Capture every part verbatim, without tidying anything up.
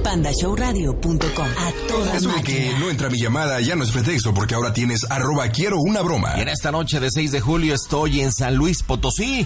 panda show radio punto com. A toda Eso de que no entra mi llamada ya no es pretexto, porque ahora tienes arroba quiero una broma. Y en esta noche de seis de julio estoy en San Luis Potosí.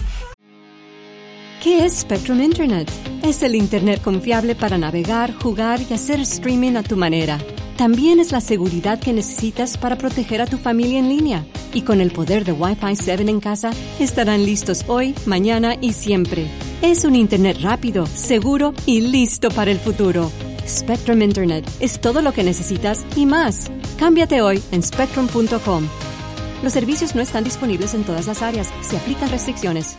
¿Qué es Spectrum Internet? Es el Internet confiable para navegar, jugar y hacer streaming a tu manera. También es la seguridad que necesitas para proteger a tu familia en línea. Y con el poder de Wi-Fi siete en casa, estarán listos hoy, mañana y siempre. Es un Internet rápido, seguro y listo para el futuro. Spectrum Internet es todo lo que necesitas y más. Cámbiate hoy en spectrum punto com. Los servicios no están disponibles en todas las áreas. Se aplican restricciones.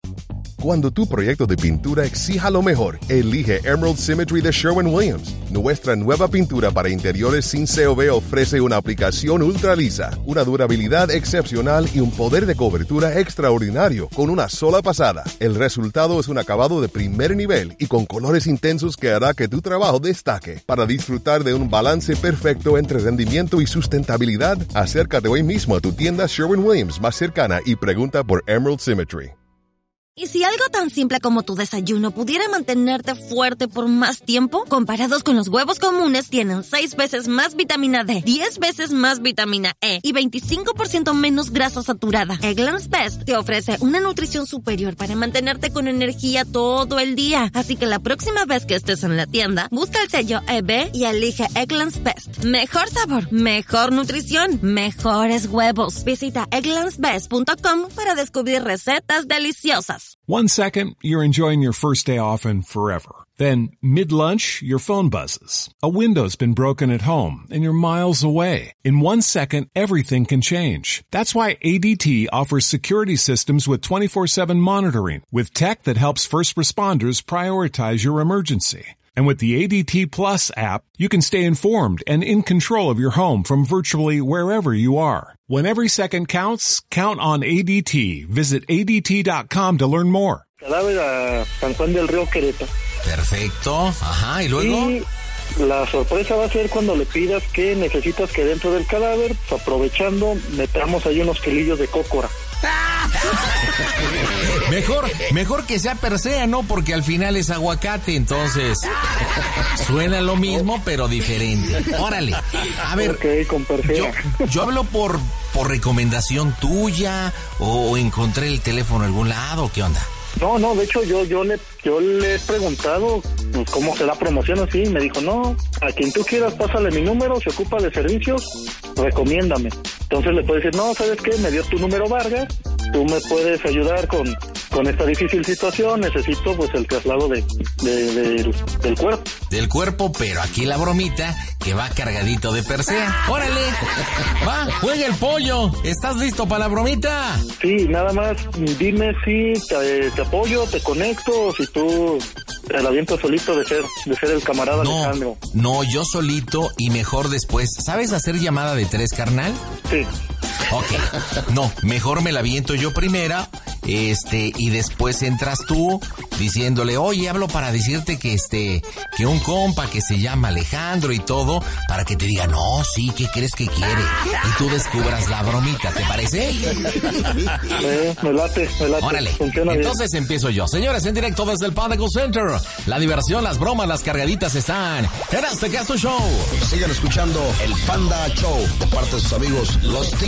Cuando tu proyecto de pintura exija lo mejor, elige Emerald Symmetry de Sherwin-Williams. Nuestra nueva pintura para interiores sin C O V ofrece una aplicación ultra lisa, una durabilidad excepcional y un poder de cobertura extraordinario con una sola pasada. El resultado es un acabado de primer nivel y con colores intensos que hará que tu trabajo destaque. Para disfrutar de un balance perfecto entre rendimiento y sustentabilidad, acércate hoy mismo a tu tienda Sherwin-Williams más cercana y pregunta por Emerald Symmetry. ¿Y si algo tan simple como tu desayuno pudiera mantenerte fuerte por más tiempo? Comparados con los huevos comunes, tienen seis veces más vitamina D, diez veces más vitamina E y veinticinco por ciento menos grasa saturada. Eggland's Best te ofrece una nutrición superior para mantenerte con energía todo el día. Así que la próxima vez que estés en la tienda, busca el sello E B y elige Eggland's Best. Mejor sabor, mejor nutrición, mejores huevos. Visita egglands best punto com para descubrir recetas deliciosas. One second, you're enjoying your first day off and forever. Then, mid-lunch, your phone buzzes. A window's been broken at home and you're miles away. In one second, everything can change. That's why A D T offers security systems with twenty-four seven monitoring, with tech that helps first responders prioritize your emergency. And with the A D T Plus app, you can stay informed and in control of your home from virtually wherever you are. When every second counts, count on A D T. Visit A D T dot com to learn more. Cadáver a San Juan del Río, Querétaro. Perfecto. Ajá, ¿y luego? Y la sorpresa va a ser cuando le pidas que necesitas que dentro del cadáver, pues aprovechando, metamos ahí unos kilillos de cócora. Mejor, mejor que sea Persea, ¿no? Porque al final es aguacate, entonces suena lo mismo, pero diferente. Órale. A ver, okay, con Persea. Yo, yo hablo por, por recomendación tuya o, o encontré el teléfono en algún lado, ¿qué onda? No, no, de hecho yo yo le yo le he preguntado pues, cómo se da promoción así, me dijo, no, a quien tú quieras pásale mi número, se ocupa de servicios, recomiéndame. Entonces le puedes decir, no, ¿sabes qué? Me dio tu número Vargas, tú me puedes ayudar con, con esta difícil situación, necesito pues el traslado de, de, de del, del cuerpo. Del cuerpo, pero aquí la bromita que va cargadito de Persea. ¡Órale! Va, juega el pollo. ¿Estás listo para la bromita? Sí, nada más dime si te, te apoyo, te conecto, o si tú te la avientas solito de ser, de ser el camarada no, Alejandro. No, yo solito y mejor después. ¿Sabes hacer llamada de tres, carnal? Sí. Ok, no, mejor me la aviento yo primera, este, y después entras tú diciéndole, oye, hablo para decirte que este, que un compa que se llama Alejandro y todo, para que te diga, no, sí, ¿qué crees que quiere? Y tú descubras la bromita, ¿te parece? Eh, me late, me late. Órale, funciona entonces bien. Empiezo yo. Señores, en directo desde el Panda Cool Center, la diversión, las bromas, las cargaditas están en este Gasto Show. Sigan escuchando el Panda Show, de parte de sus amigos, los Tigres.